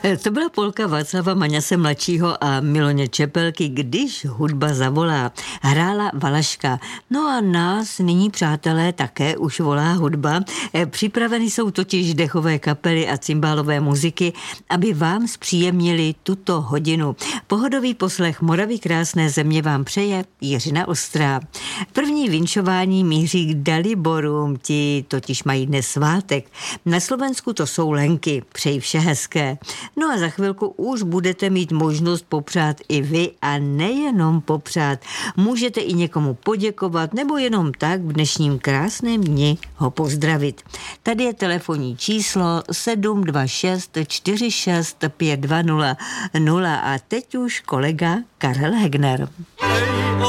To byla polka Václava Maňase mladšího a Miloně Čepelky, Když hudba zavolá. Hrála Valaška. No a nás nyní, přátelé, také už volá hudba. Připraveny jsou totiž dechové kapely a cymbálové muziky, aby vám zpříjemnili tuto hodinu. Pohodový poslech Moravy krásné země vám přeje Jiřina Ostrá. První vinšování míří k Daliborům, ti totiž mají dnes svátek. Na Slovensku to jsou Lenky, přeji vše hezké. No a za chvilku už budete mít možnost popřát i vy a nejenom popřát. Můžete i někomu poděkovat nebo jenom tak v dnešním krásném dni ho pozdravit. Tady je telefonní číslo 726 46 520 0 a teď už kolega Karel Hegner.